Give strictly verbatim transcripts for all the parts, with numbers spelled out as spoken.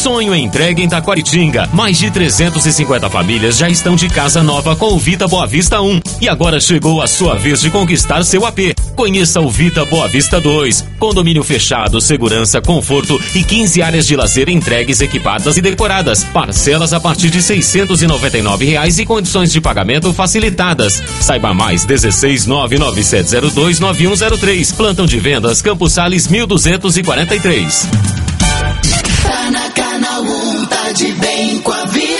Sonho entregue em Taquaritinga. Mais de trezentas e cinquenta famílias já estão de casa nova com o Vita Boa Vista um. E agora chegou a sua vez de conquistar seu A P. Conheça o Vita Boa Vista dois. Condomínio fechado, segurança, conforto e quinze áreas de lazer entregues, equipadas e decoradas. Parcelas a partir de seiscentos e noventa e nove reais e condições de pagamento facilitadas. Saiba mais, dezesseis nove nove sete zero dois nove um zero três. Plantão de vendas, Campos Sales mil duzentos e quarenta e três. Tá na Canal um, tá de bem com a vida.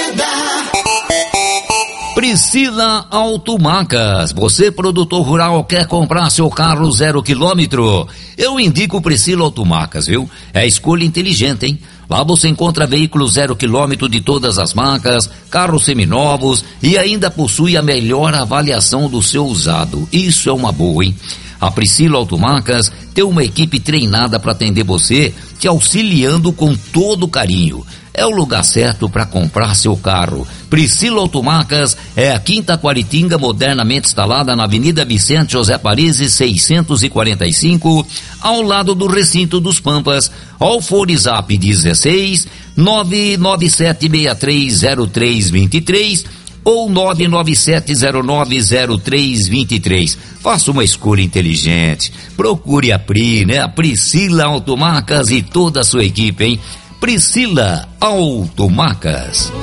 Priscila Automacas. Você, produtor rural, quer comprar seu carro zero quilômetro? Eu indico Priscila Automacas, viu? É escolha inteligente, hein? Lá você encontra veículos zero quilômetro de todas as marcas, carros seminovos e ainda possui a melhor avaliação do seu usado. Isso é uma boa, hein? A Priscila Automacas tem uma equipe treinada para atender você, te auxiliando com todo carinho. É o lugar certo para comprar seu carro. Priscila Automacas é aqui em Taquaritinga, modernamente instalada na Avenida Vicente José Parizes, seiscentos e quarenta e cinco, ao lado do Recinto dos Pampas. Ao Forizap dezesseis, nove nove sete seis três zero três dois três ou nove nove sete zero nove zero três dois três. Faça uma escolha inteligente. Procure a Pri, né? A Priscila Automacas e toda a sua equipe, hein? Priscila Automacas.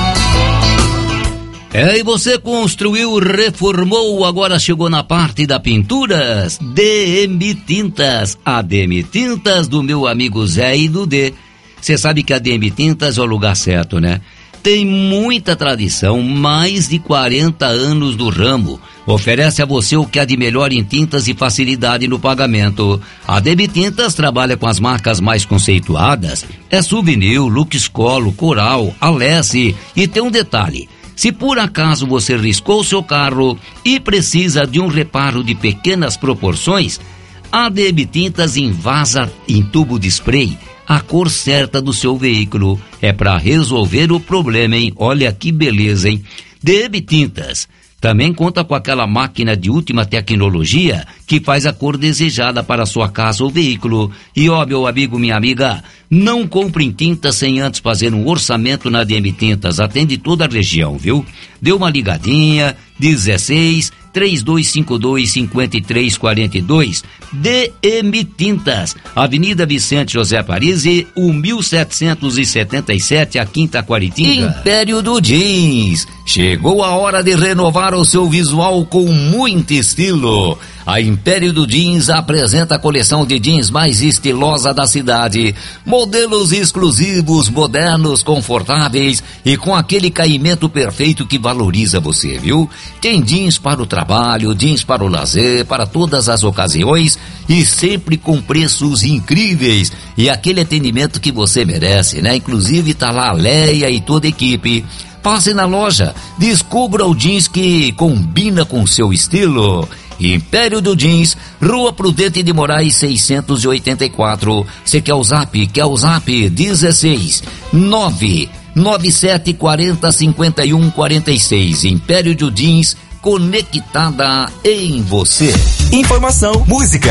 É, e você construiu, reformou, agora chegou na parte da pinturas? D M Tintas. A D M Tintas do meu amigo Zé e do D. Você sabe que a D M Tintas é o lugar certo, né? Tem muita tradição, mais de quarenta anos do ramo. Oferece a você o que há de melhor em tintas e facilidade no pagamento. A D M Tintas trabalha com as marcas mais conceituadas. É Souvenir, Lux Colo, Coral, Alessi. E tem um detalhe. Se por acaso você riscou seu carro e precisa de um reparo de pequenas proporções, a D M Tintas invasa em tubo de spray a cor certa do seu veículo. É para resolver o problema, hein? Olha que beleza, hein? D M Tintas também conta com aquela máquina de última tecnologia que faz a cor desejada para sua casa ou veículo. E ó, meu amigo, minha amiga, não compre em tintas sem antes fazer um orçamento na D M Tintas. Atende toda a região, viu? Dê uma ligadinha, dezesseis, três dois cinco dois, cinco três quatro dois. D M Tintas, Avenida Vicente José Parizes, mil setecentos e setenta e sete, aqui em Taquaritinga. Império do Jeans. Chegou a hora de renovar o seu visual com muito estilo. A Império do Jeans apresenta a coleção de jeans mais estilosa da cidade. Modelos exclusivos, modernos, confortáveis e com aquele caimento perfeito que valoriza você, viu? Tem jeans para o trabalho, jeans para o lazer, para todas as ocasiões e sempre com preços incríveis e aquele atendimento que você merece, né? Inclusive tá lá a Leia e toda a equipe. Passe na loja, descubra o jeans que combina com o seu estilo. Império do Jeans, Rua Prudente de Moraes seiscentos e oitenta e quatro. Você quer o zap? Quer o zap? dezesseis, nove nove sete quatro zero cinco um quatro seis. Império do Jeans, conectada em você. Informação, música,